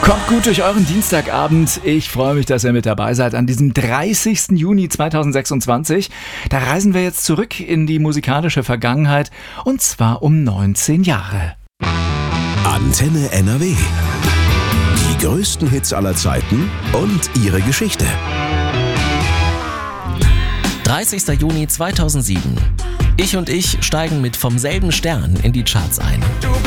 Kommt gut durch euren Dienstagabend. Ich freue mich, dass ihr mit dabei seid an diesem 30. Juni 2026. Da reisen wir jetzt zurück in die musikalische Vergangenheit und zwar um 19 Jahre. Antenne NRW. Die größten Hits aller Zeiten und ihre Geschichte. 30. Juni 2007. Ich und ich steigen mit Vom selben Stern in die Charts ein.